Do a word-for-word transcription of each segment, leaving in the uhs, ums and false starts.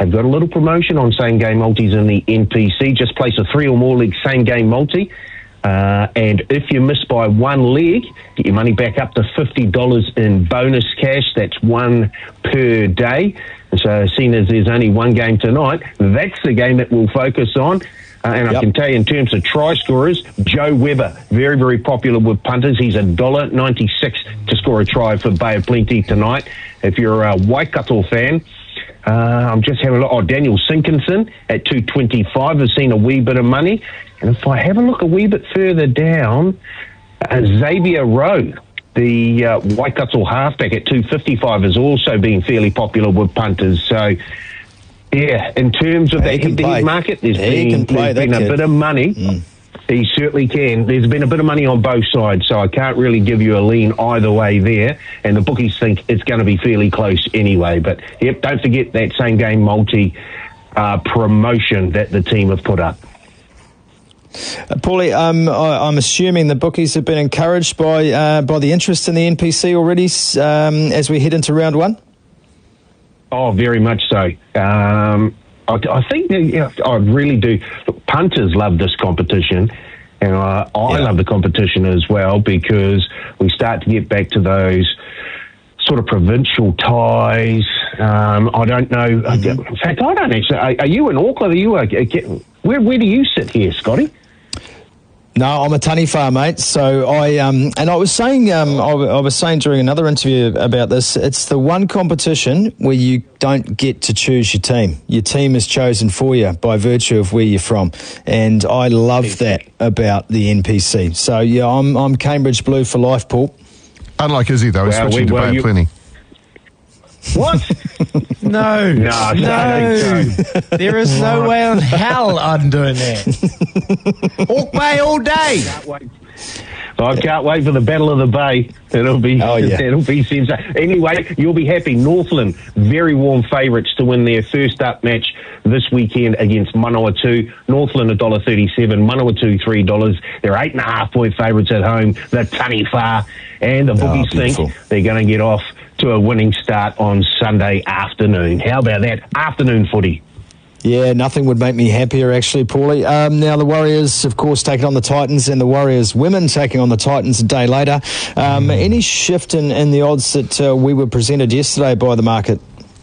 have got a little promotion on same-game multis in the N P C. Just place a three or more leg same-game multi. Uh, and if you miss by one leg, get your money back up to fifty dollars in bonus cash. That's one per day. And so seeing as there's only one game tonight, that's the game that we'll focus on. Uh, and yep. I can tell you in terms of try scorers, Joe Weber, very, very popular with punters. He's one dollar ninety-six to score a try for Bay of Plenty tonight. If you're a Waikato fan, uh, I'm just having a look. Oh, Daniel Sinkinson at two twenty-five has seen a wee bit of money. And if I have a look a wee bit further down, uh, Xavier Rowe, the uh, Waikato halfback at two fifty-five, has also been fairly popular with punters. So, yeah, in terms of yeah, that head-to-head market, there's yeah, been, there's been a bit of money. Mm. He certainly can. There's been a bit of money on both sides, so I can't really give you a lean either way there. And the bookies think it's going to be fairly close anyway. But, yep, don't forget that same-game multi uh, promotion that the team have put up. Uh, Paulie, um, I, I'm assuming the bookies have been encouraged by uh, by the interest in the N P C already um, as we head into round one? Oh, very much so. Um, I, I think that, you know, I really do. Look, punters love this competition, and I, I yeah. love the competition as well, because we start to get back to those sort of provincial ties. Um, I don't know. Mm-hmm. In fact, I don't actually. Are, are you in Auckland? Are you? A, where Where do you sit here, Scotty? No, I'm a Taniwha, mate. So I um, and I was saying um, I, I was saying during another interview about this. It's the one competition where you don't get to choose your team. Your team is chosen for you by virtue of where you're from, and I love that about the N P C. So yeah, I'm I'm Cambridge Blue for life, Paul. Unlike Izzy though, he's well, switching we, to well, Bay of Plenty. What? No, no, no. There is no way in hell I'm doing that. Hawk Bay all day. Can't wait. I can't wait for the Battle of the Bay. It'll be, oh, yeah. it'll be sensational. Anyway, you'll be happy. Northland, very warm favourites to win their first up match this weekend against Manawatu. Northland one dollar thirty-seven, Manawatu three dollars. They're eight and a half point favourites at home. The Taniwha and the bookies oh, think they're going to get off to a winning start on Sunday afternoon. How about that? Afternoon footy. Yeah, nothing would make me happier, actually, Paulie. Um, now, the Warriors, of course, taking on the Titans, and the Warriors women taking on the Titans a day later. Um, mm. Any shift in, in the odds that uh, we were presented yesterday by the market?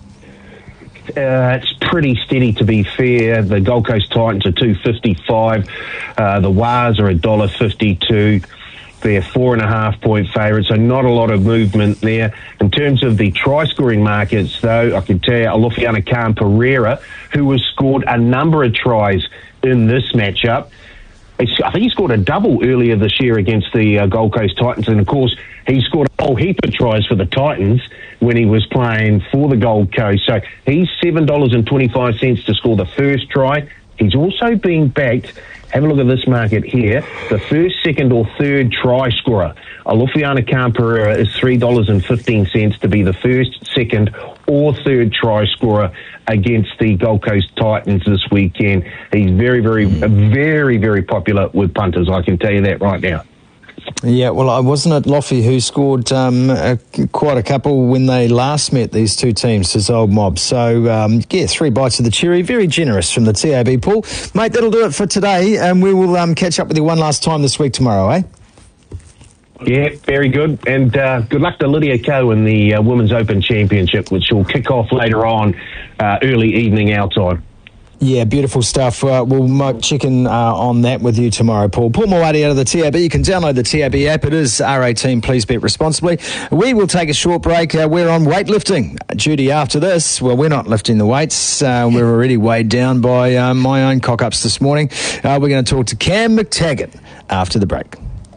Uh, it's pretty steady, to be fair. The Gold Coast Titans are two fifty-five. Uh, the Wars are one dollar fifty-two. They're four and a half point favourites, so not a lot of movement there. In terms of the try-scoring markets, though, I can tell you, Alofiana Khan Pereira, who has scored a number of tries in this matchup, I think he scored a double earlier this year against the uh, Gold Coast Titans, and of course, he scored a whole heap of tries for the Titans when he was playing for the Gold Coast. So he's seven dollars twenty-five to score the first try. He's also been backed. Have a look at this market here. The first, second or third try scorer, Alofiana Khan Pereira, is three dollars fifteen to be the first, second or third try scorer against the Gold Coast Titans this weekend. He's very, very, very, very popular with punters. I can tell you that right now. Yeah, well, I wasn't it Loffy who scored um, a, quite a couple when they last met, these two teams, his old mob. So, um, yeah, three bites of the cherry. Very generous from the T A B pool. Mate, that'll do it for today, and we will um, catch up with you one last time this week tomorrow, eh? Yeah, very good. And uh, good luck to Lydia Ko in the uh, Women's Open Championship, which will kick off later on, uh, early evening our time. Yeah, beautiful stuff. Uh, we'll check in uh, on that with you tomorrow, Paul. Paul Moati out of the T A B. You can download the T A B app. It is R eighteen. Please bet responsibly. We will take a short break. Uh, we're on weightlifting duty after this. Well, we're not lifting the weights. Uh, we're already weighed down by uh, my own cock-ups this morning. Uh, we're going to talk to Cam McTaggart after the break.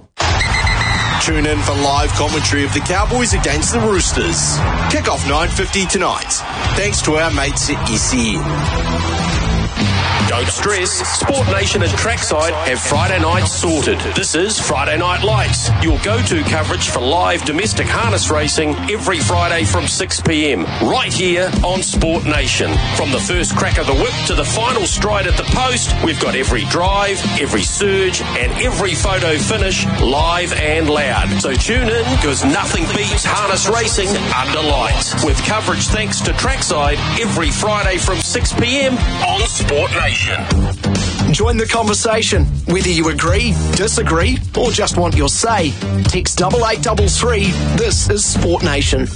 Tune in for live commentary of the Cowboys against the Roosters. Kick off nine fifty tonight. Thanks to our mates at S E N. Don't stress, Sport Nation and Trackside have Friday nights sorted. This is Friday Night Lights, your go-to coverage for live domestic harness racing every Friday from six p m, right here on Sport Nation. From the first crack of the whip to the final stride at the post, we've got every drive, every surge and every photo finish live and loud. So tune in, because nothing beats harness racing under lights. With coverage thanks to Trackside every Friday from six p m on Sport Nation. Join the conversation. Whether you agree, disagree, or just want your say, text double eight double three. This is Sport Nation.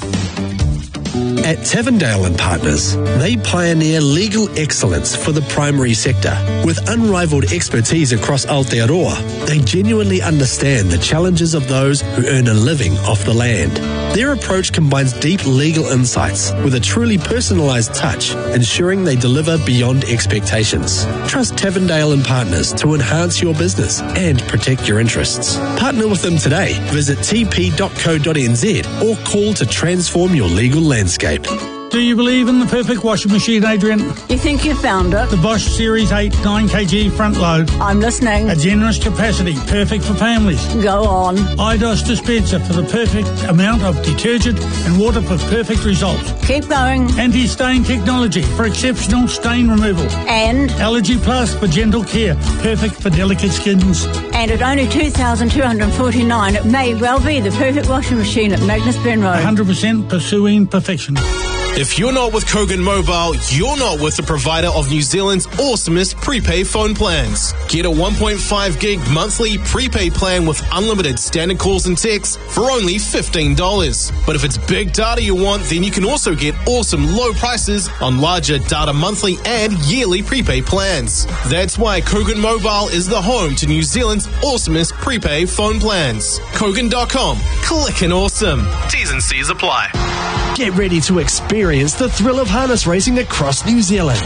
At Tavendale and Partners, they pioneer legal excellence for the primary sector. With unrivaled expertise across Aotearoa, they genuinely understand the challenges of those who earn a living off the land. Their approach combines deep legal insights with a truly personalised touch, ensuring they deliver beyond expectations. Trust Tavendale and Partners to enhance your business and protect your interests. Partner with them today. Visit t p dot co dot n z or call to transform your legal landscape. Do you believe in the perfect washing machine, Adrian? You think you found it? The Bosch Series eight nine kilogram front load. I'm listening. A generous capacity, perfect for families. Go on. iDOS dispenser for the perfect amount of detergent and water for perfect results. Keep going. Anti-stain technology for exceptional stain removal. And? Allergy Plus for gentle care, perfect for delicate skins. And at only two thousand two hundred forty-nine dollars, it may well be the perfect washing machine at Magnus Ben Road. one hundred percent pursuing perfection. If you're not with Kogan Mobile, you're not with the provider of New Zealand's awesomest prepaid phone plans. Get a one point five gig monthly prepaid plan with unlimited standard calls and texts for only fifteen dollars. But if it's big data you want, then you can also get awesome low prices on larger data monthly and yearly prepaid plans. That's why Kogan Mobile is the home to New Zealand's awesomest prepaid phone plans. Kogan dot com. Clickin' awesome. T's and C's apply. Get ready to experience the thrill of harness racing across New Zealand.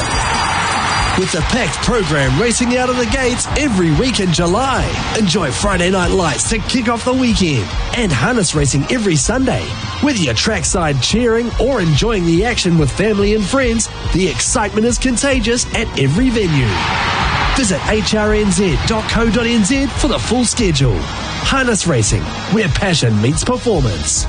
With a packed program racing out of the gates every week in July. Enjoy Friday Night Lights to kick off the weekend and harness racing every Sunday. Whether you're trackside cheering or enjoying the action with family and friends, the excitement is contagious at every venue. Visit h r n z dot co dot n z for the full schedule. Harness racing, where passion meets performance.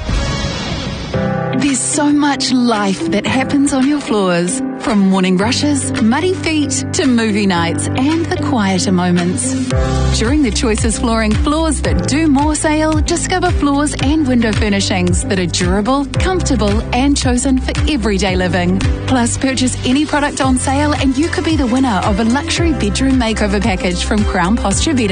There's so much life that happens on your floors. From morning brushes, muddy feet, to movie nights and the quieter moments. During the Choices Flooring Floors That Do More sale, discover floors and window furnishings that are durable, comfortable and chosen for everyday living. Plus, purchase any product on sale and you could be the winner of a luxury bedroom makeover package from Crown Posture Bedding.